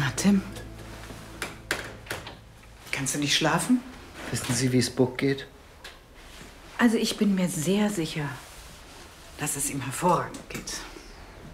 Na, Tim. Kannst du nicht schlafen? Wissen Sie, wie es Buck geht? Also ich bin mir sehr sicher, dass es ihm hervorragend geht.